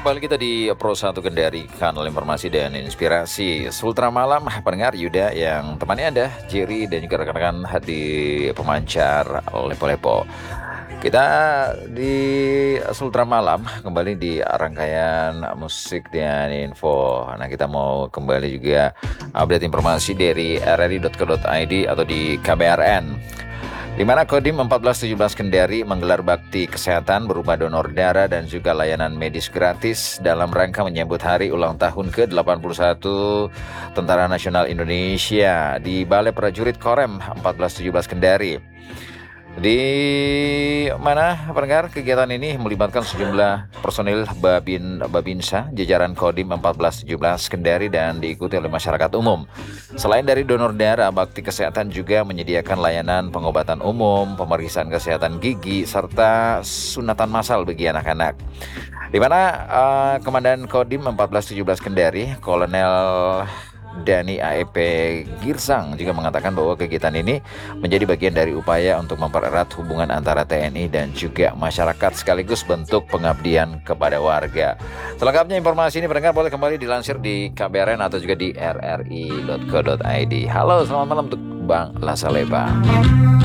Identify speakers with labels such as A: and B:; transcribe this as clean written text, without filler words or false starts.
A: kembali kita di Pro 1 Kendari, kanal informasi dan inspirasi Sultra Malam, pendengar Yuda yang temani Anda, Jerry dan juga rekan-rekan di pemancar Lepo-Lepo. Kita di Sultra Malam kembali di rangkaian musik dan info. Nah, kita mau kembali juga update informasi dari rri.co.id atau di KBRN, di mana Kodim 1417 Kendari menggelar bakti kesehatan berupa donor darah dan juga layanan medis gratis dalam rangka menyambut hari ulang tahun ke-81 Tentara Nasional Indonesia di Balai Prajurit Korem 1417 Kendari. Di mana pendengar kegiatan ini melibatkan sejumlah personil Babinsa jajaran Kodim 1417 Kendari dan diikuti oleh masyarakat umum. Selain dari donor darah, bakti kesehatan juga menyediakan layanan pengobatan umum, pemeriksaan kesehatan gigi, serta sunatan massal bagi anak-anak. Di mana Komandan Kodim 1417 Kendari, Kolonel Dani AEP Girsang juga mengatakan bahwa kegiatan ini menjadi bagian dari upaya untuk mempererat hubungan antara TNI dan juga masyarakat sekaligus bentuk pengabdian kepada warga. Selengkapnya informasi ini pendengar boleh kembali dilansir di KBRN atau juga di rri.co.id. Halo, selamat malam untuk Bang Lasaleba.